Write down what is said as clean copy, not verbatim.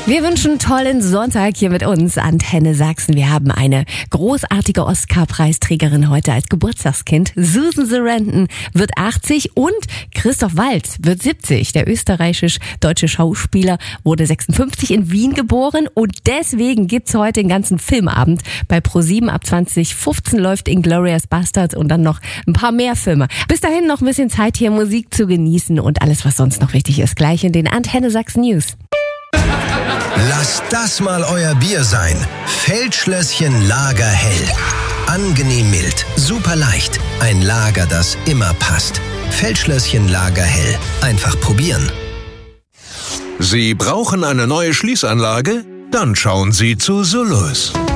Wir wünschen einen tollen Sonntag hier mit uns, Antenne Sachsen. Wir haben eine großartige Oscar-Preisträgerin heute als Geburtstagskind. Susan Sarandon wird 80 und Christoph Waltz wird 70. Der österreichisch-deutsche Schauspieler wurde 56 in Wien geboren und deswegen gibt's heute den ganzen Filmabend. Bei Pro7 ab 2015 läuft Inglourious Basterds und dann noch ein paar mehr Filme. Bis dahin noch ein bisschen Zeit hier Musik zu genießen und alles, was sonst noch wichtig ist, gleich in den Antenne Sachsen News. Lasst das mal euer Bier sein. Feldschlösschen Lagerhell. Angenehm mild, super leicht. Ein Lager, das immer passt. Feldschlösschen Lagerhell. Einfach probieren. Sie brauchen eine neue Schließanlage? Dann schauen Sie zu Solus.